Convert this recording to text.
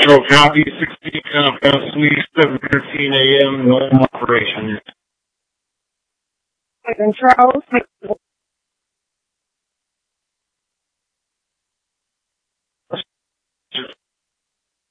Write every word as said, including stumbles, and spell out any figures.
Central County, sixteen Compound Suite, seven fifteen a m, normal operation. Control,